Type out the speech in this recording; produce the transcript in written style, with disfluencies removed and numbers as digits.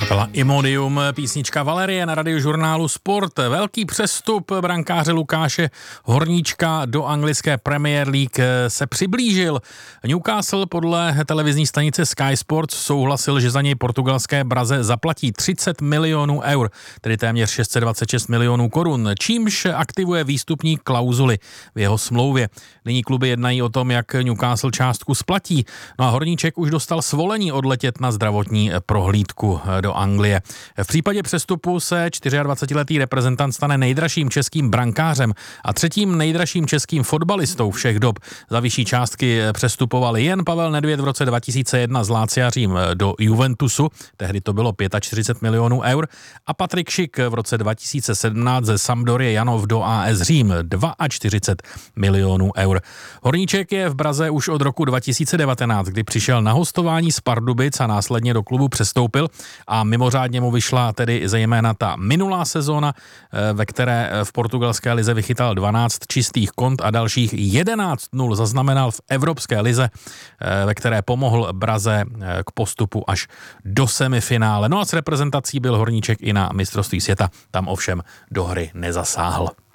Kapela Imodium, písnička Valerie na Radiožurnálu Sport. Velký přestup brankáře Lukáše Horníčka do anglické Premier League se přiblížil. Newcastle podle televizní stanice Sky Sports souhlasil, že za něj portugalské Braze zaplatí 30 milionů eur, tedy téměř 626 milionů korun, čímž aktivuje výstupní klauzuly v jeho smlouvě. Nyní kluby jednají o tom, jak Newcastle částku splatí. No a Horníček už dostal svolení odletět na zdravotní prohlídku do Anglie. V případě přestupu se 24letý reprezentant stane nejdražším českým brankářem a třetím nejdražším českým fotbalistou všech dob. Za vyšší částky přestupovali jen Pavel Nedvěd v roce 2001 z Lazia Řím do Juventusu, tehdy to bylo 45 milionů eur, a Patrik Schick v roce 2017 ze Sampdorie Janov do AS Řím 42 milionů eur. Horníček je v Braze už od roku 2019, kdy přišel na hostování z Pardubic a následně do klubu přestoupil a mimořádně mu vyšla tedy zejména ta minulá sezóna, ve které v portugalské lize vychytal 12 čistých kont a dalších 11-0 zaznamenal v Evropské lize, ve které pomohl Braze k postupu až do semifinále. No a s reprezentací byl Horníček i na mistrovství světa, tam ovšem do hry nezasáhl.